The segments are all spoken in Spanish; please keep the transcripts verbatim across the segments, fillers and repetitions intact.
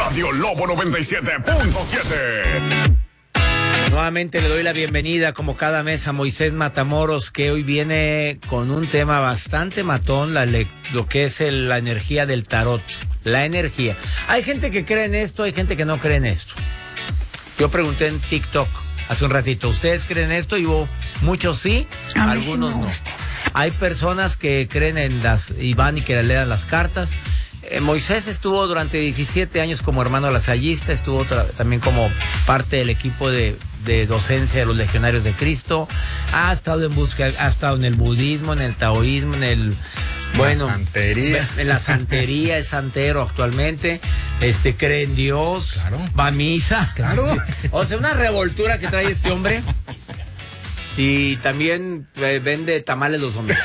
Radio Lobo noventa y siete punto siete. Nuevamente le doy la bienvenida, como cada mes, a Moisés Matamoros, que hoy viene con un tema bastante matón, la, lo que es el, la energía del tarot. La energía. Hay gente que cree en esto, hay gente que no cree en esto. Yo pregunté en TikTok hace un ratito, ¿ustedes creen en esto? Y hubo muchos sí, A algunos sí no. Hay personas que creen en las, y van y que le lean las cartas. Eh, Moisés estuvo durante diecisiete años como hermano lasallista, estuvo tra- también como parte del equipo de, de docencia de los Legionarios de Cristo, ha estado en busca, ha estado en el budismo, en el taoísmo, en el... Bueno, la santería. En la santería, es santero actualmente, este, cree en Dios, claro. Va a misa. Claro. O sea, una revoltura que trae este hombre. Y también eh, vende tamales los hombres.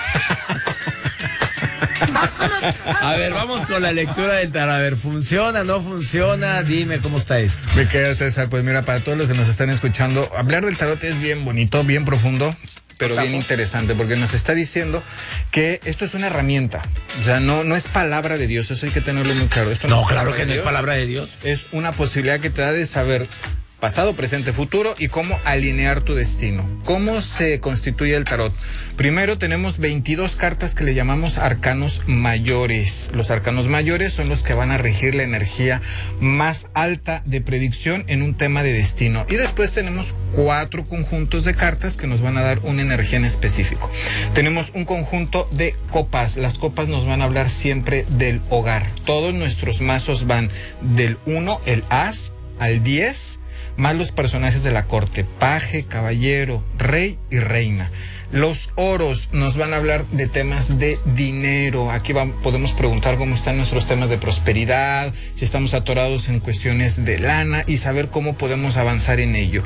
A ver, vamos con la lectura del tarot. A ver, ¿funciona, no funciona? Dime cómo está esto. Me queda, César, pues mira, para todos los que nos están escuchando, hablar del tarot es bien bonito, bien profundo, pero bien interesante, porque nos está diciendo que esto es una herramienta. O sea, no, no es palabra de Dios, eso hay que tenerlo muy claro. Esto No, es claro que de no es Dios. palabra de Dios. Es una posibilidad que te da de saber pasado, presente, futuro y cómo alinear tu destino. ¿Cómo se constituye el tarot? Primero tenemos veintidós cartas que le llamamos arcanos mayores. Los arcanos mayores son los que van a regir la energía más alta de predicción en un tema de destino. Y después tenemos cuatro conjuntos de cartas que nos van a dar una energía en específico. Tenemos un conjunto de copas. Las copas nos van a hablar siempre del hogar. Todos nuestros mazos van del uno, el as, al diez, más los personajes de la corte, paje, caballero, rey y reina. Los oros nos van a hablar de temas de dinero. Aquí va, podemos preguntar cómo están nuestros temas de prosperidad, si estamos atorados en cuestiones de lana y saber cómo podemos avanzar en ello.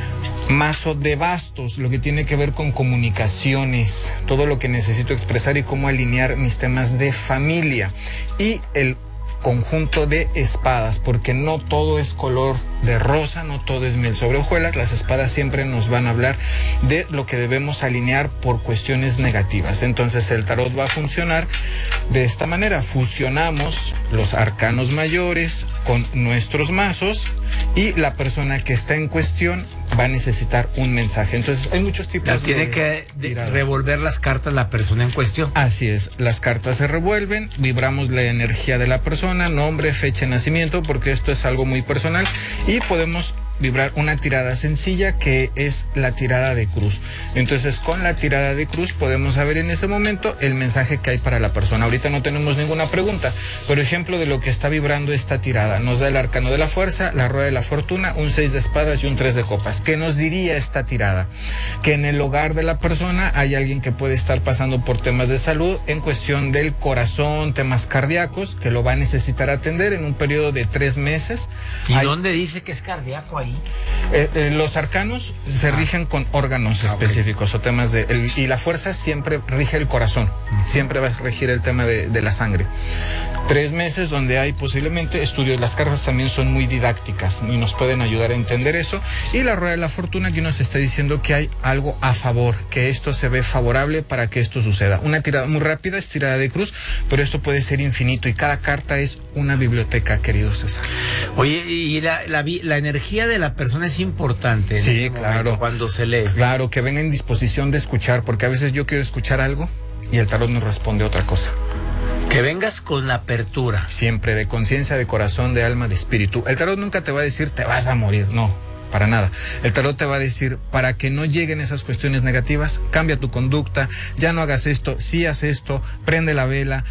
Mazo de bastos, lo que tiene que ver con comunicaciones, todo lo que necesito expresar y cómo alinear mis temas de familia. Y el conjunto de espadas, porque no todo es color de rosa, no todo es miel sobre hojuelas. Las espadas siempre nos van a hablar de lo que debemos alinear por cuestiones negativas. Entonces el tarot va a funcionar de esta manera: fusionamos los arcanos mayores con nuestros mazos y la persona que está en cuestión va a necesitar un mensaje. Entonces hay muchos tipos La de... tiene que de- tirada. revolver las cartas la persona en cuestión. Así es, las cartas se revuelven, vibramos la energía de la persona, nombre, fecha de nacimiento, porque esto es algo muy personal, y podemos vibrar una tirada sencilla que es la tirada de cruz. Entonces con la tirada de cruz podemos saber en ese momento el mensaje que hay para la persona. Ahorita no tenemos ninguna pregunta, por ejemplo, de lo que está vibrando esta tirada. Nos da el arcano de la fuerza, la rueda de la fortuna, un seis de espadas y un tres de copas. ¿Qué nos diría esta tirada? Que en el hogar de la persona hay alguien que puede estar pasando por temas de salud en cuestión del corazón, temas cardíacos, que lo va a necesitar atender en un periodo de tres meses. ¿Y Hay- dónde dice que es cardíaco ahí? Eh, eh, los arcanos se rigen con órganos Ah, específicos o temas de... el- y la fuerza siempre rige el corazón, siempre va a regir el tema de, de la sangre. Tres meses donde hay posiblemente estudios. Las cartas también son muy didácticas y nos pueden ayudar a entender eso. Y la rueda de la fortuna que nos está diciendo que hay algo a favor, que esto se ve favorable para que esto suceda. Una tirada muy rápida es tirada de cruz, pero esto puede ser infinito y cada carta es una biblioteca, querido César. Oye, y la, la, vi- la energía de la persona es importante. En Sí, ese claro. momento, cuando se lee. Claro, que venga en disposición de escuchar, porque a veces yo quiero escuchar algo y el tarot nos responde otra cosa. Que vengas con la apertura. Siempre de conciencia, de corazón, de alma, de espíritu. El tarot nunca te va a decir te vas a morir, no, para nada. El tarot te va a decir, para que no lleguen esas cuestiones negativas, cambia tu conducta, ya no hagas esto, sí haz esto, prende la vela,